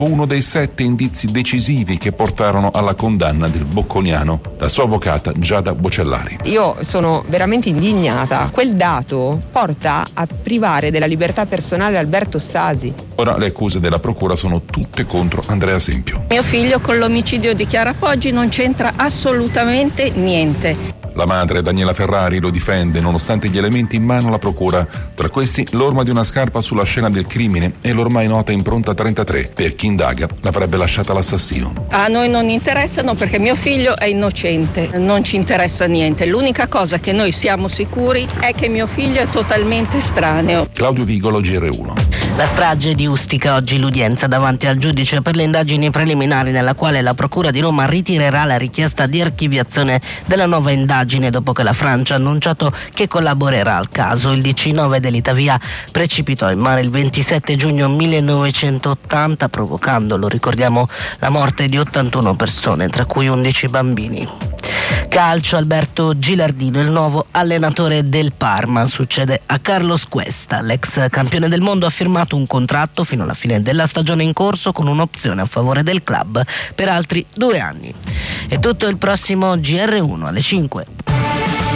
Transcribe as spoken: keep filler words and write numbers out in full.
uno dei sette indizi decisivi che portarono alla condanna del bocconiano, la sua avvocata Giada Bocellari. Io sono veramente indignata. Quel dato porta a privare della libertà personale Alberto Sasi. Ora le accuse della procura sono tutte contro Andrea Sempio. Mio figlio con l'omicidio di Chiara Poggi non c'entra assolutamente niente. La madre Daniela Ferrari lo difende nonostante gli elementi in mano alla procura, tra questi l'orma di una scarpa sulla scena del crimine e l'ormai nota impronta trentatré. Per chi indaga l'avrebbe lasciata l'assassino. A noi non interessano perché mio figlio è innocente, non ci interessa niente. L'unica cosa che noi siamo sicuri è che mio figlio è totalmente estraneo. Claudio Vigolo, G R uno. La strage di Ustica, oggi l'udienza davanti al giudice per le indagini preliminari nella quale la Procura di Roma ritirerà la richiesta di archiviazione della nuova indagine dopo che la Francia ha annunciato che collaborerà al caso. Il D C nove dell'Itavia precipitò in mare il ventisette giugno millenovecentottanta provocando, lo ricordiamo, la morte di ottantuno persone, tra cui undici bambini. Calcio, Alberto Gilardino, il nuovo allenatore del Parma, succede a Carlos Cuesta. L'ex campione del mondo ha firmato un contratto fino alla fine della stagione in corso con un'opzione a favore del club per altri due anni. È tutto, il prossimo G R uno alle cinque.